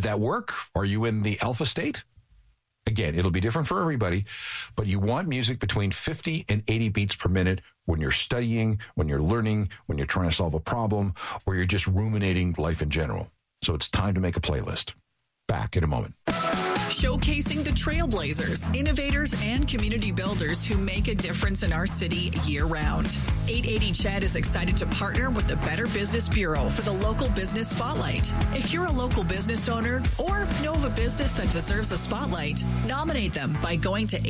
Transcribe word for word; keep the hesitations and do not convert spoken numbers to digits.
that work? Are you in the alpha state? Again, it'll be different for everybody, but you want music between fifty and eighty beats per minute when you're studying, when you're learning, when you're trying to solve a problem, or you're just ruminating life in general. So it's time to make a playlist. Back in a moment. Showcasing the trailblazers, innovators, and community builders who make a difference in our city year-round. eight eighty C H E D is excited to partner with the Better Business Bureau for the Local Business Spotlight. If you're a local business owner or know of a business that deserves a spotlight, nominate them by going to